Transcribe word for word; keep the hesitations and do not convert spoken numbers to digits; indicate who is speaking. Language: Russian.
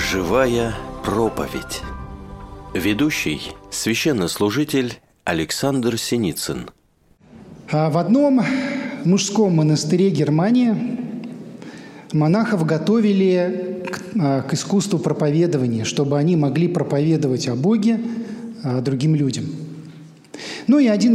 Speaker 1: Живая проповедь. Ведущий – священнослужитель Александр Синицын.
Speaker 2: В одном мужском монастыре Германии монахов готовили к, к искусству проповедования, чтобы они могли проповедовать о Боге другим людям. Ну и один